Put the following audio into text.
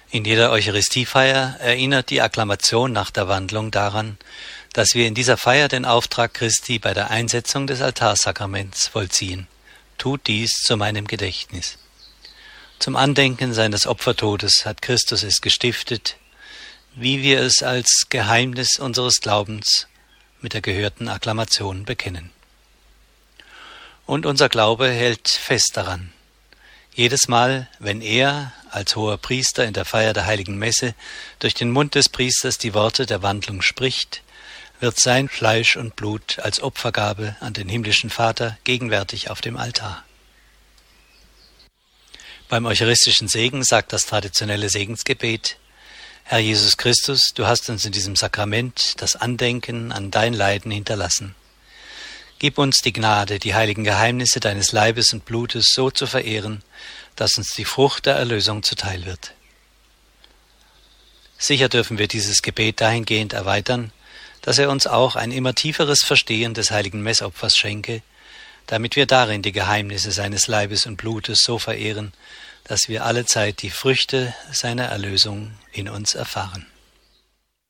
In jeder Eucharistiefeier erinnert die Akklamation nach der Wandlung daran, dass wir in dieser Feier den Auftrag Christi bei der Einsetzung des Altarsakraments vollziehen. Tut dies zu meinem Gedächtnis. Zum Andenken seines Opfertodes hat Christus es gestiftet, wie wir es als Geheimnis unseres Glaubens mit der gehörten Akklamation bekennen. Und unser Glaube hält fest daran. Jedes Mal, wenn er als hoher Priester in der Feier der Heiligen Messe durch den Mund des Priesters die Worte der Wandlung spricht, wird sein Fleisch und Blut als Opfergabe an den himmlischen Vater gegenwärtig auf dem Altar. Beim eucharistischen Segen sagt das traditionelle Segensgebet: Herr Jesus Christus, du hast uns in diesem Sakrament das Andenken an dein Leiden hinterlassen. Gib uns die Gnade, die heiligen Geheimnisse deines Leibes und Blutes so zu verehren, dass uns die Frucht der Erlösung zuteil wird. Sicher dürfen wir dieses Gebet dahingehend erweitern, dass er uns auch ein immer tieferes Verstehen des heiligen Messopfers schenke, damit wir darin die Geheimnisse seines Leibes und Blutes so verehren, dass wir allezeit die Früchte seiner Erlösung in uns erfahren.